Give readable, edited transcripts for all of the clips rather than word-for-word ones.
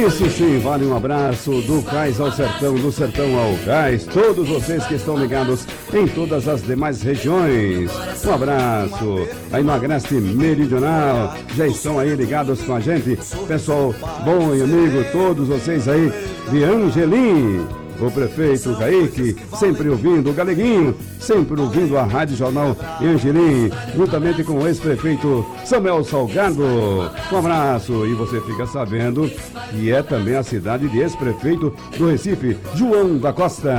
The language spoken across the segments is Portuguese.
Isso sim, vale um abraço do cais ao sertão, do sertão ao cais, todos vocês que estão ligados em todas as demais regiões. Um abraço aí no Agreste Meridional, já estão aí ligados com a gente, pessoal bom e amigo, todos vocês aí de Angelim. O prefeito Kaique, sempre ouvindo o Galeguinho, sempre ouvindo a Rádio Jornal em Angelim, juntamente com o ex-prefeito Samuel Salgado. Um abraço, e você fica sabendo que é também a cidade de ex-prefeito do Recife, João da Costa.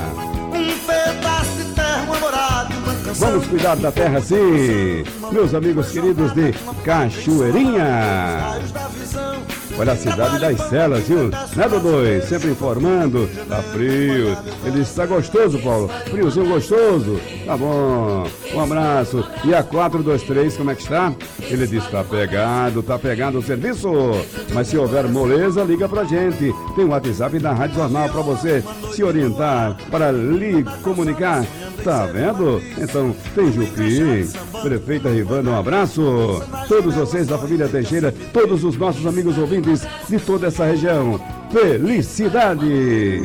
Vamos cuidar da terra sim, meus amigos queridos de Cachoeirinha. Olha a cidade das celas, viu? Né, Dodô? Sempre informando. Tá frio. Ele está gostoso, Paulo. Friozinho gostoso. Tá bom. Um abraço. E a 423, como é que está? Ele diz, tá pegado o serviço. Mas se houver moleza, liga pra gente. Tem o WhatsApp da Rádio Jornal pra você se orientar, para lhe comunicar. Tá vendo? Então, tem Jupi. Prefeita Rivana, um abraço. Todos vocês da família Teixeira, todos os nossos amigos ouvintes de toda essa região. Felicidade!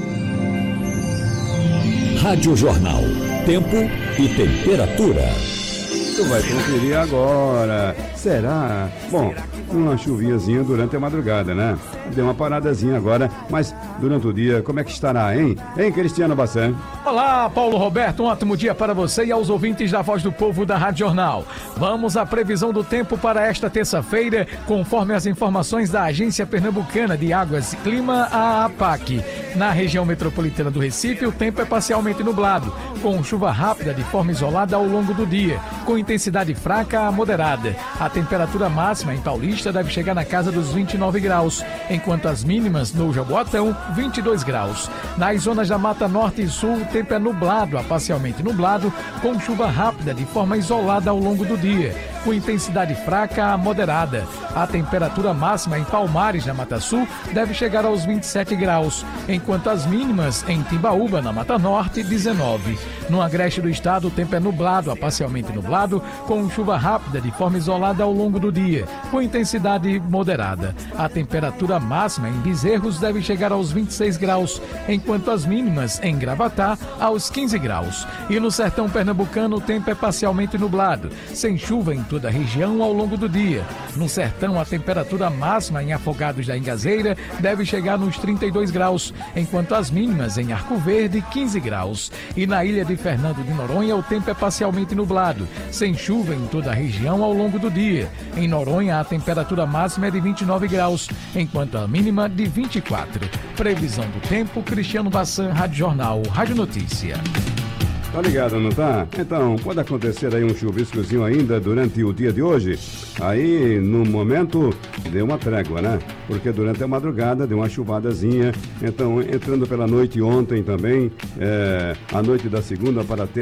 Rádio Jornal. Tempo e temperatura. Tu vai conferir agora. Será? Bom, uma chuvinhazinha durante a madrugada, né? Deu uma paradazinha agora, mas durante o dia, como é que estará, hein? Hein, Cristiano Bassan? Olá, Paulo Roberto, um ótimo dia para você e aos ouvintes da Voz do Povo da Rádio Jornal. Vamos à previsão do tempo para esta terça-feira, conforme as informações da Agência Pernambucana de Águas e Clima, a APAC. Na região metropolitana do Recife, o tempo é parcialmente nublado, com chuva rápida de forma isolada ao longo do dia, com intensidade fraca a moderada. A temperatura máxima em Paulista deve chegar na casa dos 29 graus, enquanto as mínimas no Jaboatão, 22 graus. Nas zonas da Mata Norte e Sul, o tempo é nublado a parcialmente nublado, com chuva rápida de forma isolada ao longo do dia, com intensidade fraca a moderada. A temperatura máxima em Palmares, na Mata Sul, deve chegar aos 27 graus, enquanto as mínimas em Timbaúba, na Mata Norte, 19. No agreste do estado, o tempo é nublado a parcialmente nublado, com chuva rápida de forma isolada ao longo do dia, com intensidade moderada. A temperatura máxima em Bezerros deve chegar aos 26 graus, enquanto as mínimas em Gravatá aos 15 graus. E no sertão pernambucano, o tempo é parcialmente nublado, sem chuva em toda a região ao longo do dia. No sertão, a temperatura máxima em Afogados da Ingazeira deve chegar nos 32 graus, enquanto as mínimas em Arco Verde, 15 graus. E na ilha de Fernando de Noronha, o tempo é parcialmente nublado, sem chuva em toda a região ao longo do dia. Em Noronha, a temperatura máxima é de 29 graus, enquanto a mínima de 24. Previsão do tempo, Cristiano Bassan, Rádio Jornal, Rádio Notícia. Tá ligado, não tá? Então, pode acontecer aí um chuviscozinho ainda durante o dia de hoje. Aí, no momento, deu uma trégua, né? Porque durante a madrugada deu uma chuvadazinha. Então, entrando pela noite ontem também, a noite da segunda para a terça,